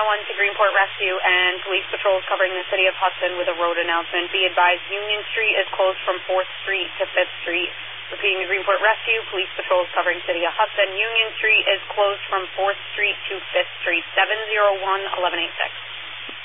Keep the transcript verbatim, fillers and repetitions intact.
nine one one to Greenport Rescue and police patrols covering the city of Hudson with a road announcement. Be advised, Union Street is closed from fourth Street to fifth Street. Repeating the Greenport Rescue, police patrols covering city of Hudson. Union Street is closed from fourth Street to fifth Street. seven zero one, eleven eighty-six.